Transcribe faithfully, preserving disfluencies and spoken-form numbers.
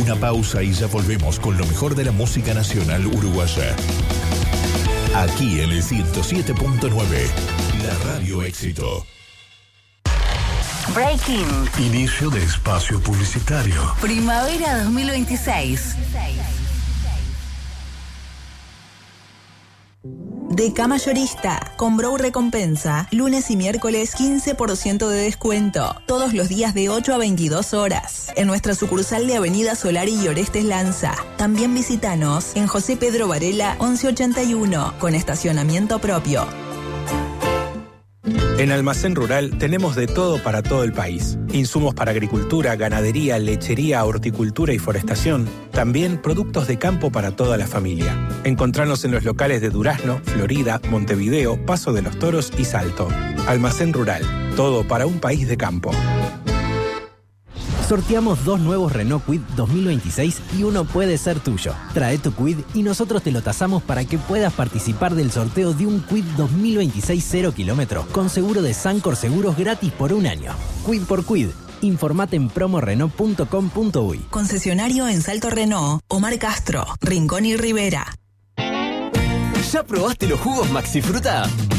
Una pausa y ya volvemos con lo mejor de la música nacional uruguaya. Aquí en el ciento siete punto nueve, la Radio Éxito. Breaking. Inicio de espacio publicitario. Primavera dos mil veintiséis. Deca Mayorista, con Brow Recompensa, lunes y miércoles quince por ciento de descuento, todos los días de ocho a veintidós horas, en nuestra sucursal de Avenida Solari y Orestes Lanza. También visítanos en José Pedro Varela once ochenta y uno, con estacionamiento propio. En Almacén Rural tenemos de todo para todo el país. Insumos para agricultura, ganadería, lechería, horticultura y forestación. También productos de campo para toda la familia. Encontranos en los locales de Durazno, Florida, Montevideo, Paso de los Toros y Salto. Almacén Rural. Todo para un país de campo. Sorteamos dos nuevos Renault Kwid dos mil veintiséis y uno puede ser tuyo. Trae tu Kwid y nosotros te lo tasamos para que puedas participar del sorteo de un Kwid dos mil veintiséis cero kilómetros con seguro de Sancor Seguros gratis por un año. Kwid por Kwid. Informate en promo renault punto com punto uy. Concesionario en Salto Renault, Omar Castro, Rincón y Rivera. ¿Ya probaste los jugos Maxi Fruta?